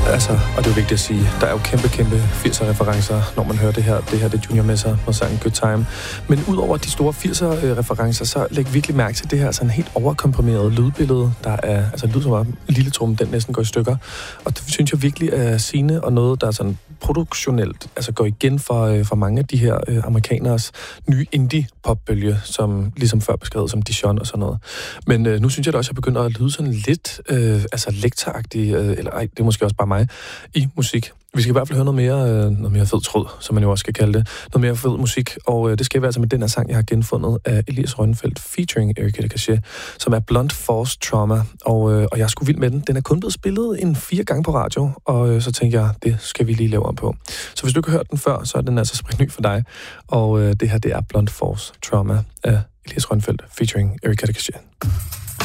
Altså, og det er jo vigtigt at sige, der er jo kæmpe 80'er-referencer, når man hører det her. Det her, det er Junior Messer og sangen Good Time. Men udover de store 80'er-referencer, så læg virkelig mærke til det her sådan helt overkomprimeret lydbillede, der er, altså lyd som om lille trum, den næsten går i stykker. Og det synes jeg virkelig er sigende, og noget, der er sådan produktionelt, altså går igen for mange af de her amerikaneres nye indie-popbølge, som ligesom før beskrevet som Dijon og sådan noget. Men nu synes jeg da også, at jeg begynder at lyde sådan lidt lektoragtig, eller ej, det er måske også bare mig, i musik. Vi skal i hvert fald høre noget mere fed tråd, som man jo også skal kalde det. Noget mere fed musik, og det skal være altså med den her sang, jeg har genfundet af Elias Rønfeldt featuring Erika de Cachet, som er Blunt Force Trauma, og jeg er sgu vild med den. Den er kun blevet spillet 4 gange på radio, og så tænker jeg, det skal vi lige lave om på. Så hvis du ikke har hørt den før, så er den altså spritny for dig, og det her, det er Blunt Force Trauma af Elias Rønfeldt featuring Erika de Cachet.